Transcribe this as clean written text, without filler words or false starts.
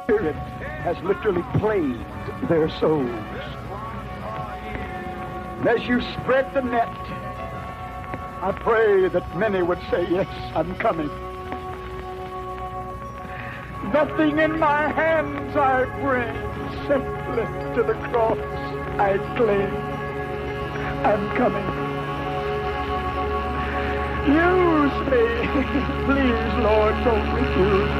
Spirit has literally plagued their souls. And as you spread the net, I pray that many would say, yes, I'm coming. Nothing in my hands I bring, simply to the cross I cling. I'm coming. Use me. Please, Lord, don't refuse me.